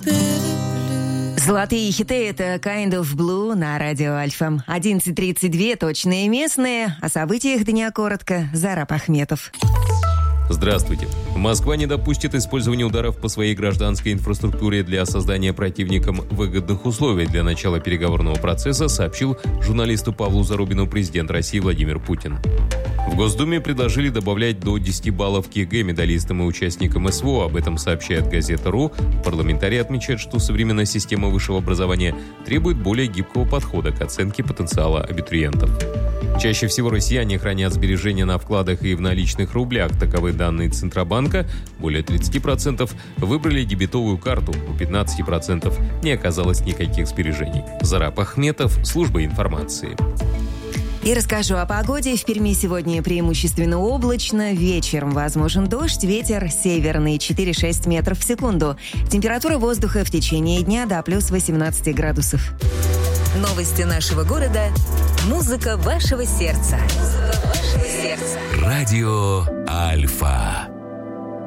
Золотые хиты — это Kind of Blue на радио Альфа. 11:32, точные местные. О событиях дня коротко. Зараб Ахметов. Здравствуйте. Москва не допустит использования ударов по своей гражданской инфраструктуре для создания противникам выгодных условий для начала переговорного процесса, сообщил журналисту Павлу Зарубину президент России Владимир Путин. В Госдуме предложили добавлять до 10 баллов к ЕГЭ медалистам и участникам СВО. Об этом сообщает газета.ру. Парламентарии отмечают, что современная система высшего образования требует более гибкого подхода к оценке потенциала абитуриентов. Чаще всего россияне хранят сбережения на вкладах и в наличных рублях. Таковы данные Центробанка. Более 30% выбрали дебетовую карту, у 15% не оказалось никаких сбережений. Зараб Ахметов, служба информации. И расскажу о погоде. В Перми сегодня преимущественно облачно. Вечером возможен дождь. Ветер северный 4-6 метров в секунду. Температура воздуха в течение дня до плюс 18 градусов. Новости нашего города. Музыка вашего сердца. Радио Альфа.